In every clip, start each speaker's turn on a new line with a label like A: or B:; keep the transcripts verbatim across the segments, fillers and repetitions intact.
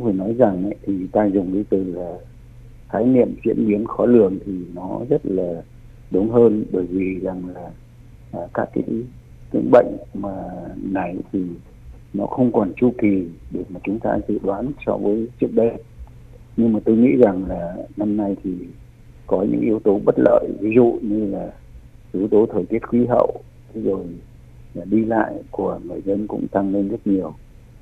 A: cũng phải nói rằng ấy, thì ta dùng cái từ là khái niệm diễn biến khó lường thì nó rất là đúng hơn, bởi vì rằng là à, các cái, cái bệnh mà này thì nó không còn chu kỳ để mà chúng ta dự đoán so với trước đây. Nhưng mà tôi nghĩ rằng là năm nay thì có những yếu tố bất lợi, ví dụ như là yếu tố thời tiết khí hậu, rồi đi lại của người dân cũng tăng lên rất nhiều,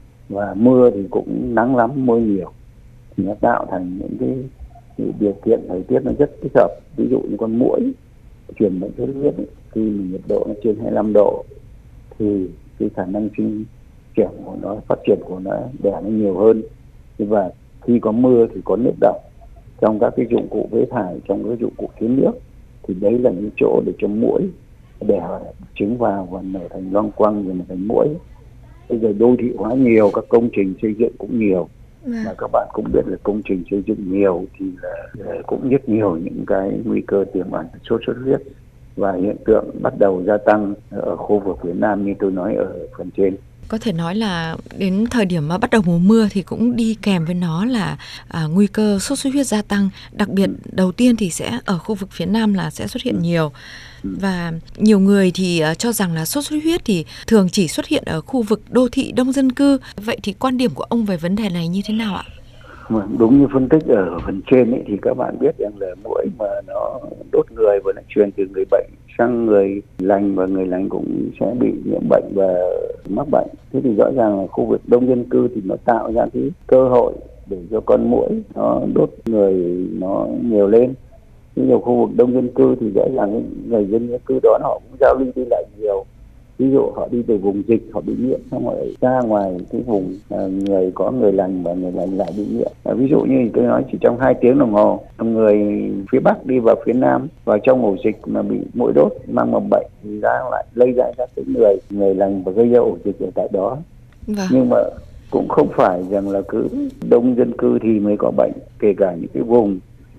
A: và mưa thì cũng nắng lắm mưa nhiều, thì nó tạo thành những cái, cái điều kiện thời tiết nó rất thích hợp. Ví dụ như con muỗi truyền bệnh sốt xuất huyết ấy, khi mà nhiệt độ nó trên hai mươi lăm độ thì cái khả năng sinh trưởng của nó, phát triển của nó, đẻ nó nhiều hơn. Và khi có mưa thì có nước đọng trong các cái dụng cụ phế thải, trong cái dụng cụ chứa nước, thì đấy là những chỗ để cho muỗi đẻ trứng vào và nở thành loang quăng rồi nở thành muỗi. Bây giờ đô thị hóa nhiều, các công trình xây dựng cũng nhiều, mà các bạn cũng biết là công trình xây dựng nhiều thì là cũng rất nhiều những cái nguy cơ tiềm ẩn sốt xuất huyết, và hiện tượng bắt đầu gia tăng ở khu vực phía Nam như tôi nói ở phần trên.
B: Có thể nói là đến thời điểm mà bắt đầu mùa mưa thì cũng đi kèm với nó là à, nguy cơ sốt xuất huyết gia tăng. Đặc biệt ừ. đầu tiên thì sẽ ở khu vực phía Nam là sẽ xuất hiện ừ. nhiều. Ừ. Và nhiều người thì uh, cho rằng là sốt xuất huyết thì thường chỉ xuất hiện ở khu vực đô thị đông dân cư. Vậy thì quan điểm của ông về vấn đề này như thế nào ạ?
A: Đúng như phân tích ở phần trên ấy, thì các bạn biết rằng là muỗi mà nó đốt người và lại truyền từ người bệnh sang người lành, và người lành cũng sẽ bị nhiễm bệnh và mắc bệnh. Thế thì rõ ràng là khu vực đông dân cư thì nó tạo ra cái cơ hội để cho con muỗi nó đốt người nó nhiều lên. Nhưng nhiều khu vực đông dân cư thì rõ ràng người dân dân cư đó họ cũng giao lưu đi lại nhiều. Ví dụ họ đi từ vùng dịch họ bị nhiễm, xong rồi ra ngoài cái vùng à, người có người lành và người lành lại bị nhiễm. À, ví dụ như tôi nói chỉ trong hai tiếng đồng hồ, người phía Bắc đi vào phía Nam vào trong ổ dịch mà bị muỗi đốt mang mầm bệnh thì ra lại lây ra các cái người người lành và gây ra ổ dịch ở tại đó. Vâng. Nhưng mà cũng không phải rằng là cứ đông dân cư thì mới có bệnh, kể cả những cái vùng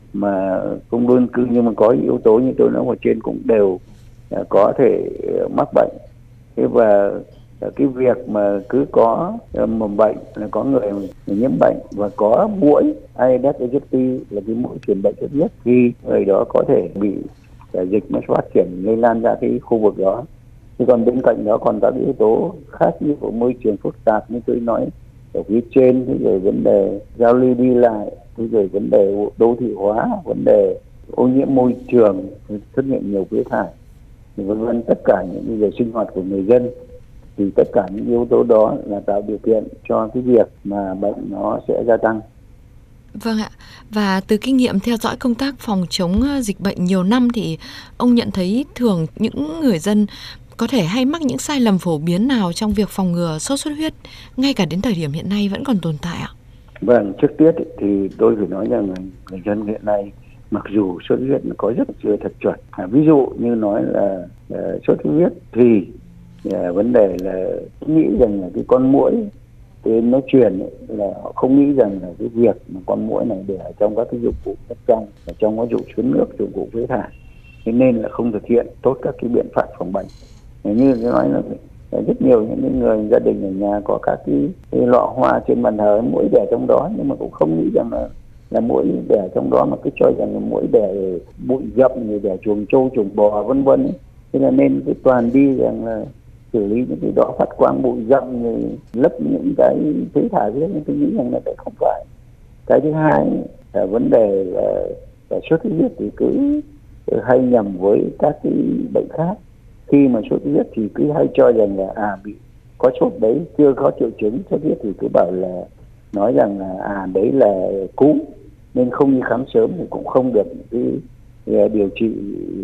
A: mà không đông dân cư nhưng mà có yếu tố như tôi nói ở trên cũng đều à, có thể mắc bệnh. Thế và cái việc mà cứ có mầm bệnh là có người nhiễm bệnh và có muỗi Aedes aegypti là cái muỗi truyền bệnh sốt xuất huyết, thì người đó có thể bị dịch nó phát triển lây lan ra cái khu vực đó. Thế còn bên cạnh đó còn các yếu tố khác như của môi trường phức tạp như tôi nói ở phía trên, thế rồi vấn đề giao lưu đi lại, thế rồi vấn đề đô thị hóa, vấn đề ô nhiễm môi trường, xuất hiện nhiều phế thải, vân vân, tất cả những việc sinh hoạt của người dân, thì tất cả những yếu tố đó là tạo điều kiện cho cái việc mà bệnh nó sẽ gia tăng.
B: Vâng ạ. Và từ kinh nghiệm theo dõi công tác phòng chống dịch bệnh nhiều năm thì ông nhận thấy thường những người dân có thể hay mắc những sai lầm phổ biến nào trong việc phòng ngừa sốt xuất huyết ngay cả đến thời điểm hiện nay vẫn còn tồn tại ạ?
A: Vâng, trước tiên thì tôi phải nói rằng là người dân hiện nay mặc dù sốt xuất huyết nó có rất chưa thật chuẩn. À, ví dụ như nói là uh, sốt xuất huyết thì uh, vấn đề là nghĩ rằng là cái con muỗi thì nó truyền ấy, là họ không nghĩ rằng là cái việc mà con muỗi này để ở trong các cái dụng cụ bên trong, ở trong có dụng chứa nước, dụng cụ phế thải, thế nên là không thực hiện tốt các cái biện pháp phòng bệnh. Như tôi nói là rất nhiều những người gia đình ở nhà có các cái, cái lọ hoa trên bàn thờ, muỗi đẻ trong đó, nhưng mà cũng không nghĩ rằng là là muỗi đẻ trong đó, mà cứ cho rằng là muỗi đẻ bụi rậm, người đẻ chuồng trâu chuồng bò vân vân. Thế là nên cái toàn đi rằng là xử lý những cái đó phát quang bụi rậm, rồi lấp những cái phế thải đấy, nhưng tôi nghĩ rằng là đấy không phải. Cái thứ hai là vấn đề là, là sốt xuất huyết thì cứ hay nhầm với các cái bệnh khác. Khi mà sốt xuất huyết thì cứ hay cho rằng là à bị có sốt đấy, chưa có triệu chứng sốt xuất huyết thì cứ bảo là nói rằng là à đấy là cúm, nên không đi khám sớm thì cũng không được cái, cái điều trị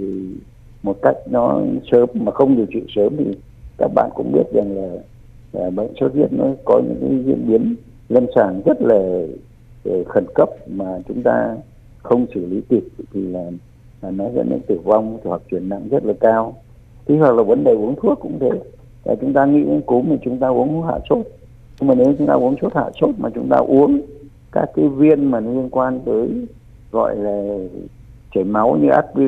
A: một cách nó sớm. Mà không điều trị sớm thì các bạn cũng biết rằng là, là bệnh sốt xuất huyết nó có những cái diễn biến lâm sàng rất là khẩn cấp, mà chúng ta không xử lý kịp thì là, là nó dẫn đến tử vong hoặc chuyển nặng rất là cao. Thế hoặc là vấn đề uống thuốc cũng thế, là chúng ta nghĩ đến cúm thì chúng ta uống hạ sốt, nhưng mà nếu chúng ta uống sốt hạ sốt mà chúng ta uống các cái viên mà liên quan tới gọi là chảy máu như aspirin